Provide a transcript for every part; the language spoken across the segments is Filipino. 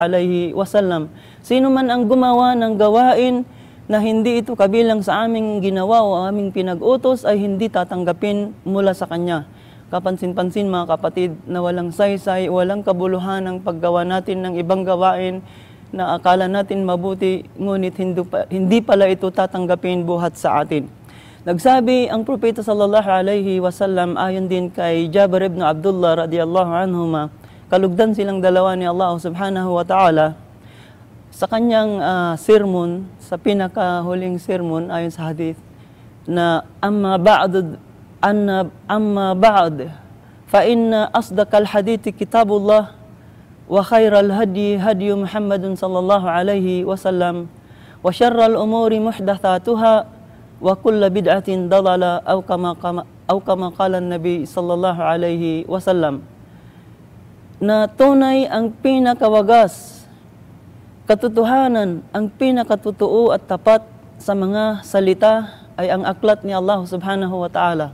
alaihi wasallam. Sino man ang gumawa ng gawain na hindi ito kabilang sa aming ginawa o aming pinag-utos ay hindi tatanggapin mula sa Kanya. Kapansin-pansin mga kapatid na walang saysay, walang kabuluhan ang paggawa natin ng ibang gawain na akala natin mabuti, ngunit hindi pala ito tatanggapin buhat sa atin. Nagsabi ang Propeta sallallahu alaihi wasallam ayon din kay Jabir ibn Abdullah radiyallahu anhuma, kalugdan silang dalawa ni Allah subhanahu wa ta'ala, sa kanyang sermon, sa pinakahuling sermon ayon sa hadith, na amma ba'd fa inna asdaqal hadithi kitabullah wa khairal hadi hadi Muhammadin sallallahu alaihi wasallam wa syarral umuri muhdatsatuha wa kullu bid'atin dalala aw kama qala an-nabi sallallahu alaihi wasallam. Na tunay ang pinakawagas, katotohanan, ang pinakatotoo at tapat sa mga salita ay ang aklat ni Allah subhanahu wa ta'ala.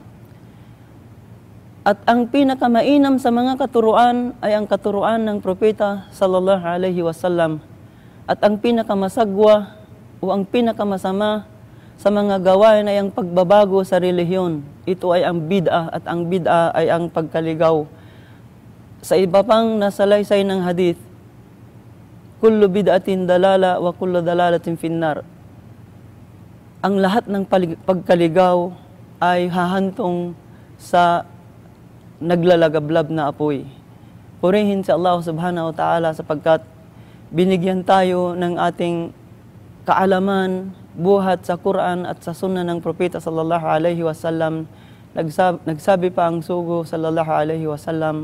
At ang pinakamainam sa mga katuruan ay ang katuruan ng Propeta sallallahu alaihi wasallam. At ang pinakamasagwa o ang pinakamasama sa mga gawain ay ang pagbabago sa relihiyon. Ito ay ang bid'ah, at ang bid'ah ay ang pagkaligaw. Sa iba pang nasalaysay ng hadith, kullu bid'atin dalala wa kullu dalalatin finnar. Ang lahat ng pagkaligaw ay hahantong sa naglalagablab na apoy. Purihin si Allah subhanahu wa ta'ala sapagkat binigyan tayo ng ating kaalaman buhat sa Quran at sa sunnah ng Propeta sallallahu alaihi wasallam. Nagsabi pa ang sugo sallallahu alaihi wasallam,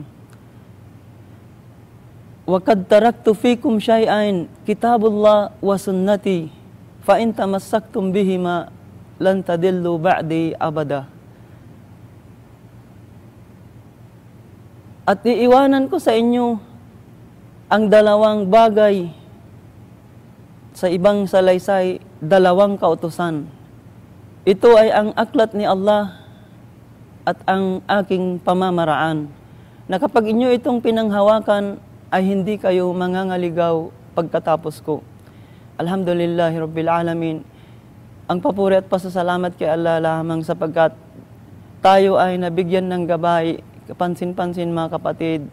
wa qad taraktu fikum shay'ain kitabullah wa sunnati fa in tamassaktum bihima lan tadillu ba'di abada. At iiwanan ko sa inyo ang dalawang bagay, sa ibang salaysay, dalawang kautusan. Ito ay ang aklat ni Allah at ang aking pamamaraan, na kapag inyo itong pinanghawakan ay hindi kayo mangangaligaw pagkatapos ko. Alhamdulillahi Rabbil Alamin. Ang papuri at pasasalamat kay Allah lamang sapagkat tayo ay nabigyan ng gabay. Kapansin-pansin mga kapatid,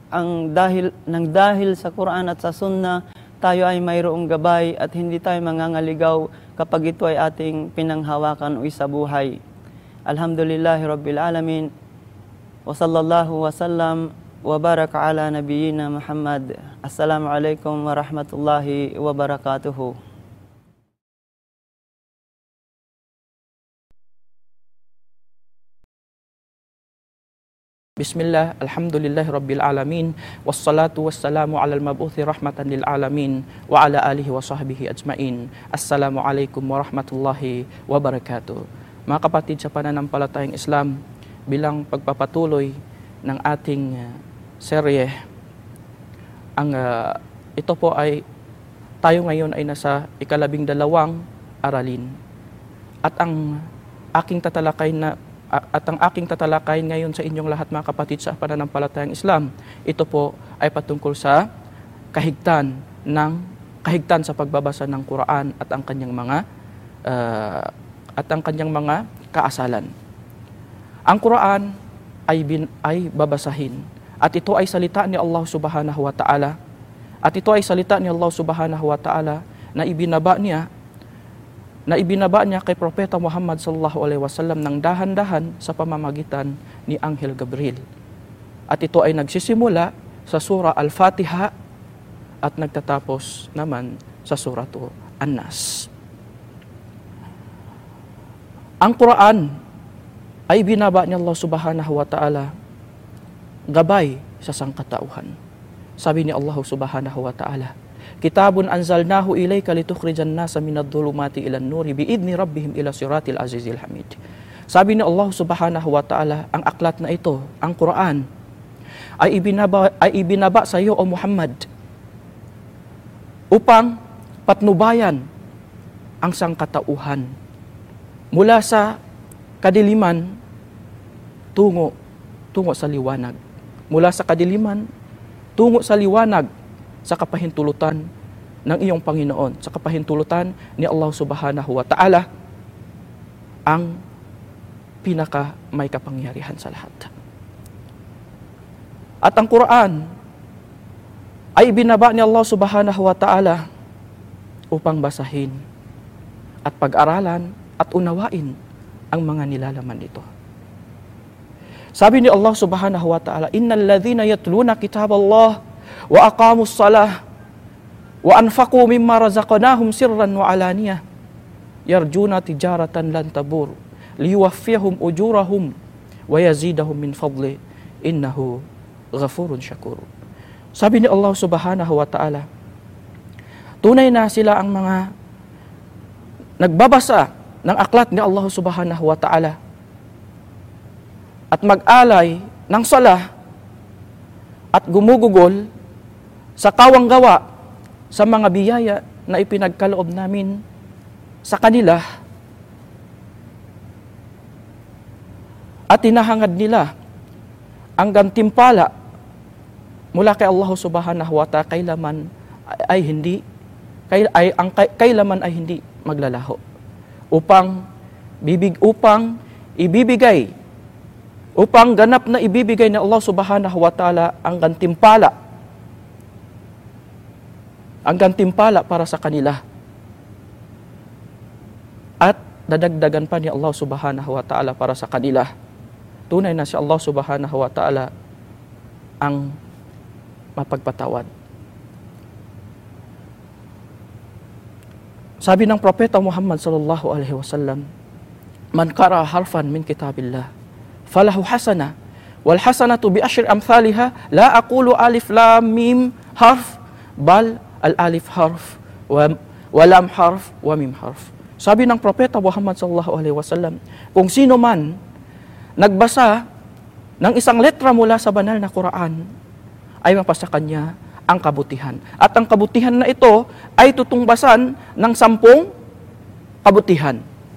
dahil sa Quran at sa Sunnah, tayo ay mayroong gabay at hindi tayo mangangaligaw kapag ito ay ating pinanghawakan o isabuhay. Alhamdulillahi Rabbil Alamin. Wa sallallahu wa sallam wa baraka ala nabiyyina Muhammad. Assalamualaikum warahmatullahi wabarakatuhu. Bismillah, alhamdulillahi rabbil alamin, wassalatu wassalamu ala al-mabuthi rahmatan lil alamin, wa ala alihi wa sahbihi ajmain. Assalamualaikum warahmatullahi wabarakatuh. Mga kapatid sa pananampalatayang Islam, bilang pagpapatuloy ng ating serye, ito po ay, tayo ngayon ay nasa ika-12 aralin. At ang aking tatalakayin ngayon sa inyong lahat mga kapatid sa pananampalatayang Islam, ito po ay patungkol sa kahigtan sa pagbabasa ng Quran at ang kanyang mga kaasalan. Ang Quran ay babasahin at ito ay salita ni Allah Subhanahu wa Ta'ala. At ito ay salita ni Allah Subhanahu wa Ta'ala na ibinaba niya kay Propeta Muhammad sallallahu alaihi wasallam ng dahan-dahan sa pamamagitan ni Anghel Gabriel. At ito ay nagsisimula sa surah Al-Fatiha at nagtatapos naman sa surah An-Nas. Ang Quran ay binaba ni Allah Subhanahu wa Ta'ala gabay sa sangkatauhan. Sabi ni Allah Subhanahu wa Ta'ala, Kitabun anzalnahu ilayka litukhrijan nasa minadh-dhulumati ilan nuri biidni rabbihim ila siratil azizil hamid. Sabi ni Allah Subhanahu wa Ta'ala, ang aklat na ito, ang Quran, ay ibinaba sa iyo o Muhammad upang patnubayan ang sangkatauhan mula sa kadiliman tungo sa liwanag. Mula sa kadiliman tungo sa liwanag sa kapahintulutan ng iyong Panginoon, sa kapahintulutan ni Allah subhanahu wa ta'ala, ang pinaka may kapangyarihan sa lahat. At ang Quran ay binaba ni Allah subhanahu wa ta'ala upang basahin at pag-aralan at unawain ang mga nilalaman nito. Sabi ni Allah subhanahu wa ta'ala, innal ladhina yatluna kitaballah wa aqamus salah wa anfaqu mimma razaqnahum sirran wa alaniyah yarjuna tijaratan lan tabur liyuwaffiyahum ujurahum wa yazidahum min fadli innahu ghafurun syakur. Sabi ni Allah subhanahu wa ta'ala, tunay na sila ang mga nagbabasa ng aklat ni Allah subhanahu wa ta'ala at mag-alay ng salah at gumugugol sa kawang gawa sa mga biyaya na ipinagkaloob namin sa kanila at hinahangad nila ang gantimpala mula kay Allah subhanahu wa ta'ala kailaman ay hindi maglalaho upang ganap na ibibigay ni Allah subhanahu wa ta'ala ang gantimpala para sa kanila. At dadagdagan pa ni Allah subhanahu wa ta'ala para sa kanila. Tunay na si Allah subhanahu wa ta'ala ang mapagpatawad. Sabi ng Propeta Muhammad sallallahu alaihi wasallam, man qara harfan min kitabillah falahu hasana wal hasanatu bi asyri amthaliha la aqulu alif lam mim harf bal al alif harf wa lam harf wa mim harf. Sabi ng Propeta Muhammad sallallahu alaihi wasallam, kung sino man nagbasa ng isang letra mula sa banal na Quran ay mapasa kanya ang kabutihan. At ang kabutihan na ito ay tutungbasan ng 10 kabutihan.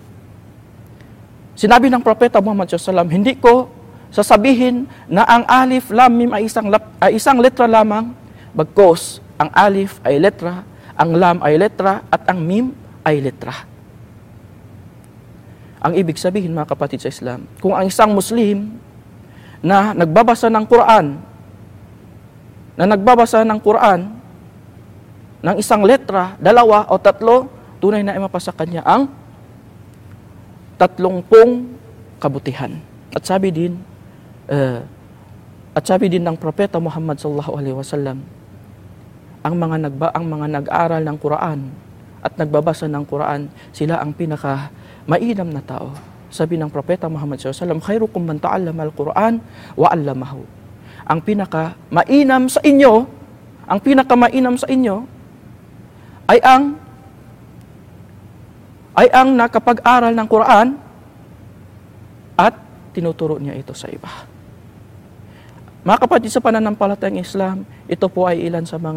Sinabi ng Propeta Muhammad SAW, hindi ko sasabihin na ang alif, lam, mim ay isang letra lamang, bagkus ang alif ay letra, ang lam ay letra, at ang mim ay letra. Ang ibig sabihin, mga kapatid sa Islam, kung ang isang Muslim na nagbabasa ng Quran ng isang letra, 2 o 3, tunay na mapasa kanya ang 30 kabutihan. At sabi din ng Propeta Muhammad sallallahu alaihi wasallam, ang mga nag-aaral ng Quran at nagbabasa ng Quran, sila ang pinaka mainam na tao. Sabi ng Propeta Muhammad sallallahu alaihi wasallam, khairukum man ta'allama al-Quran wa 'allamahu. Ang pinaka-mainam sa inyo ay ang nakapag-aral ng Quran at tinuturo niya ito sa iba. Mga kapatid sa pananampalatayang Islam, ito po ay ilan sa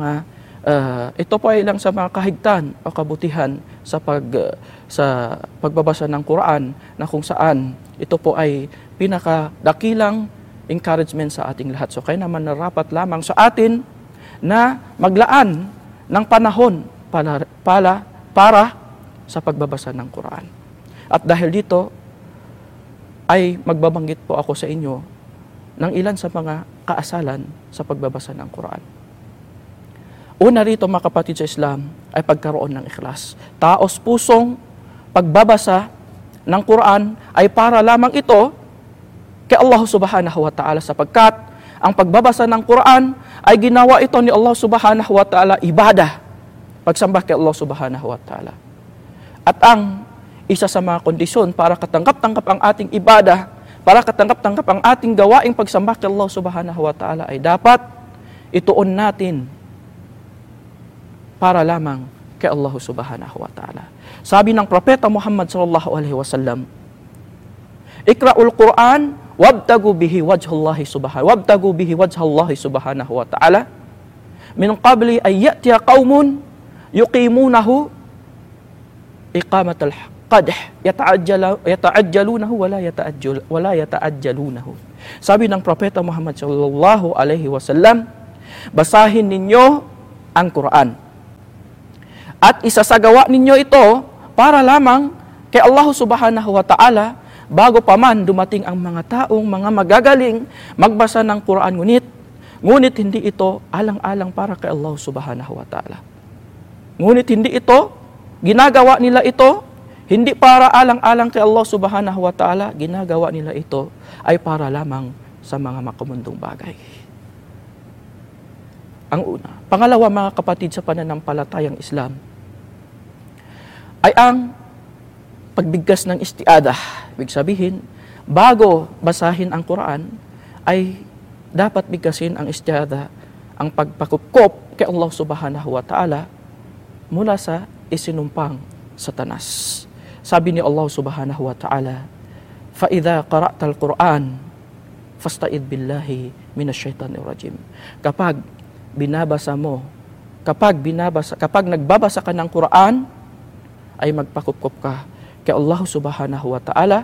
mga kahigtan o kabutihan sa pagbabasa ng Quran, na kung saan ito po ay pinakadakilang encouragement sa ating lahat. So kaya naman narapat lamang sa atin na maglaan ng panahon para sa pagbabasa ng Quran. At dahil dito ay magbabanggit po ako sa inyo ng ilan sa mga kaasalan sa pagbabasa ng Quran. Una rito, mga kapatid sa Islam, ay pagkaroon ng ikhlas. Taos pusong pagbabasa ng Quran ay para lamang ito kay Allah subhanahu wa ta'ala, sapagkat ang pagbabasa ng Quran ay ginawa ito ni Allah subhanahu wa ta'ala ibadah, pagsamba kay Allah subhanahu wa ta'ala. At ang isa sa mga kondisyon para katanggap-tanggap ang ating ibadah, para katanggap-tanggap ang ating gawaing pagsamba kay Allah subhanahu wa ta'ala, ay dapat ituon natin para lamang kay Allah subhanahu wa ta'ala. Sabi ng Propeta Muhammad sallallahu alaihi wasallam, ikra'ul Quran wabtagu bihi wajhallahi subhanahu wa ta'ala min qabli ay ya'tiya qaumun yuqimunahu iqamatal qadh yata'ajjalunahu wala yata'ajjalunahu. Sabi ng Propeta Muhammad sallallahu alaihi wasallam, basahin ninyo ang Quran. At isasagawa ninyo ito para lamang kay Allah subhanahu wa ta'ala bago pa man dumating ang mga taong mga magagaling magbasa ng Quran. Ngunit hindi ito alang-alang para kay Allah subhanahu wa ta'ala. Ngunit hindi ito, ginagawa nila ito, hindi para alang-alang kay Allah subhanahu wa ta'ala, ginagawa nila ito ay para lamang sa mga makamundong bagay. Ang una. Pangalawa, mga kapatid, sa pananampalatayang Islam, ay ang pagbigkas ng istiadah. Ibig sabihin, bago basahin ang Quran, ay dapat bigkasin ang istiadah, ang pagpakupkop kay Allah subhanahu wa ta'ala mula sa isinumpang Satanas. Sabi ni Allah subhanahu wa ta'ala, فَإِذَا قَرَأْتَ الْقُرْآنِ فَاسْتَعِذْ بِاللَّهِ مِنَ الشَّيْطَانِ الرَّجِيمِ. Kapag nagbabasa ka ng Quran, ay magpakupkop ka kay Allah subhanahu wa ta'ala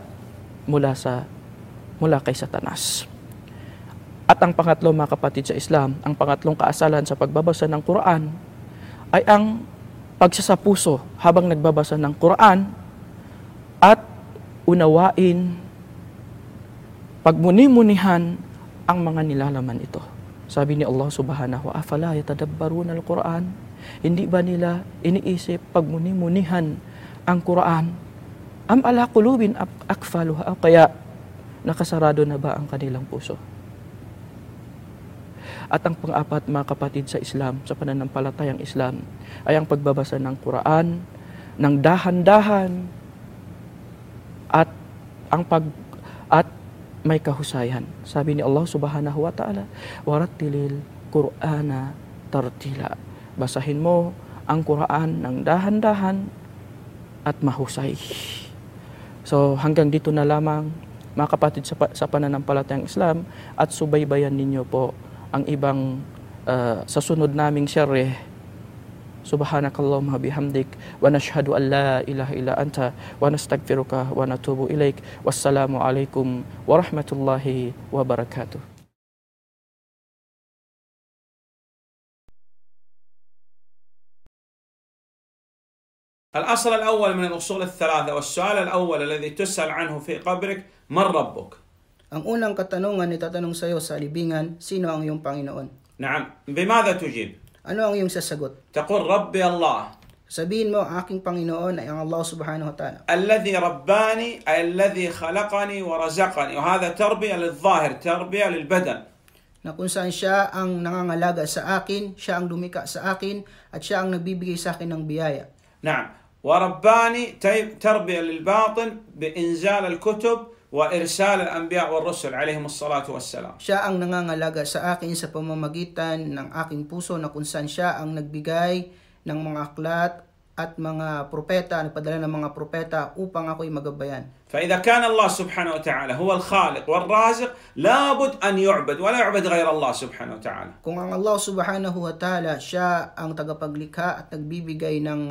mula kay Satanas. At ang pangatlo, mga kapatid sa Islam, ang pangatlong kaasalan sa pagbabasa ng Quran ay ang pagsasapuso habang nagbabasa ng Quran at unawain, pagmuni-munihan ang mga nilalaman ito. Sabi ni Allah subhanahu wa ta'ala, yatadabbaruna al-Quran. Hindi ba nila iniisip, pagmuni-munihan ang Quran? Am ala qulubin akfaluha, o kaya nakasarado na ba ang kanilang puso? At ang pang-apat, mga kapatid sa Islam, sa pananampalatayang Islam, ay ang pagbabasa ng Quran ng dahan-dahan at may kahusayan. Sabi ni Allah subhanahu wa ta'ala, warattilil Qur'ana tartila. Basahin mo ang Quran ng dahan-dahan at mahusay. So hanggang dito na lamang, mga kapatid, sa pananampalatayang Islam, at subaybayan ninyo po ang ibang sa sunod naming syareh. Subhanakallahumma bihamdik wa nashhadu an la ilaha illa anta wa nastaghfiruka wa natubu ilaik. Wassalamu alaikum warahmatullahi wabarakatuh. الأصل الأول من الأصول الثلاثة والسؤال الأول الذي تسأل عنه في قبرك من ربك؟ Ang unang katanungan itatanong sa iyo sa libingan, sino ang iyong Panginoon? نعم. بماذا تجيب؟ Ano ang iyong sasagot? تقول ربي الله. Sabihin mo, aking Panginoon ay ang Allah subhanahu wa ta'ala. الذي رباني أي الذي خلقني ورزقني، وهذا تربية للظاهر، تربية للبدن. Na kung saan siya ang nangangalaga sa akin, siya ang lumika sa akin, at siya ang nagbibigay sa akin ng biyaya. نعم. ورباني تربية للباطن بإنزال الكتب وإرسال الأنبياء والرسل عليهم الصلاة والسلام. Siya ang nangangalaga sa akin sa pamamagitan ng aking puso, na kung saan siya ang nagbigay ng mga aklat at mga propeta, nagpadala ng mga propeta upang ako'y magabayan. فإذا كان الله سبحانه وتعالى هو الخالق والرازق لابد أن يعبد ولا يعبد غير الله سبحانه وتعالى. Kung ang Allah subhanahu wa ta'ala siya ang tagapaglikha at nagbibigay ng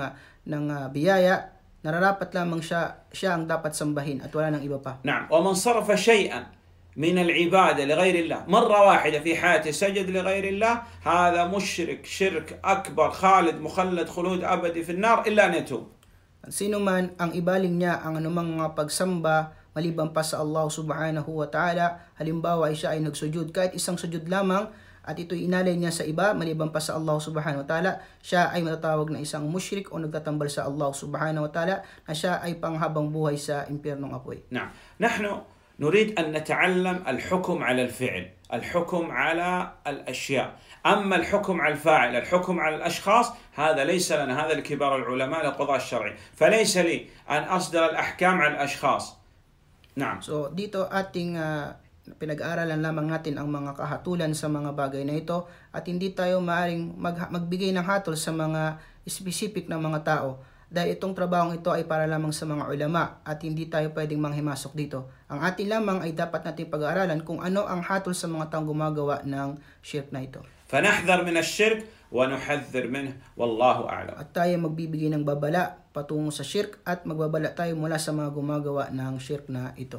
biyaya, nararapat lamang siya ang dapat sambahin at wala nang iba pa. نعم. ومن صرف شيئا من العبادة لغير الله مرة واحدة في حياته سجد لغير الله، هذا مشرك شرك أكبر خالد مخلد خلود أبدي في النار إلا أن يتوب. Sino man ang ibaling niya ang anumang mga pagsamba maliban pa sa Allah subhanahu wa ta'ala, halimbawa ay siya ay nagsujud kahit isang sujud lamang, at ito'y inalay niya sa iba maliban pa sa Allah subhanahu wa ta'ala, siya ay matatawag na isang mushrik o nagtatambal sa Allah subhanahu wa ta'ala, na siya ay panghabang buhay sa impyernong apoy. نعم. نحن نريد أن نتعلم الحكم على الفعل، الحكم على الأشياء. أما الحكم على الفاعل، الحكم على الأشخاص، هذا ليس لنا، هذا لكبار العلماء للقضاء الشرعي، فليس لي أن أصدر الأحكام على الأشخاص. نعم. So dito ating pinag-aaralan lamang natin ang mga kahatulan sa mga bagay na ito, at hindi tayo maaring magbigay ng hatol sa mga specific na mga tao, dahil itong trabahong ito ay para lamang sa mga ulama at hindi tayo pwedeng manghimasok dito. Ang atin lamang ay dapat nating pag-aaralan kung ano ang hatol sa mga taong gumagawa ng shirk na ito. فنحذر من الشرك ونحذر منه والله أعلم. At tayo magbibigay ng babala patungo sa shirk, at magbabala tayo mula sa mga gumagawa ng shirk na ito.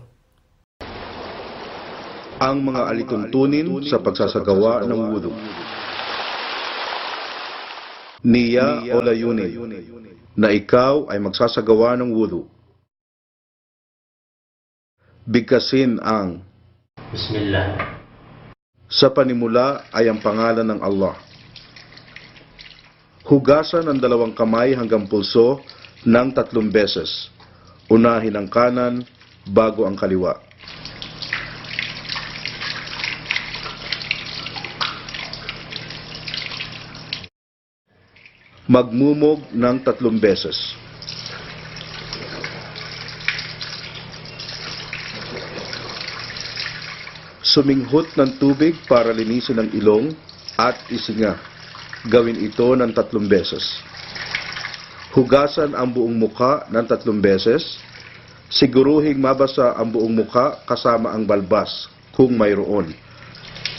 Ang mga alituntunin sa pagsasagawa ng wudu. niya o layunin na ikaw ay magsasagawa ng wudu. Bigkasin ang Bismillah. sa panimula ay ang pangalan ng Allah. Hugasan ang dalawang kamay hanggang pulso ng 3 beses. Unahin ang kanan bago ang kaliwa. Magmumog ng 3 beses. Suminghot ng tubig para linisin ang ilong at isinga. Gawin ito ng 3 beses. Hugasan ang buong muka ng 3 beses. Siguruhing mabasa ang buong muka kasama ang balbas kung mayroon.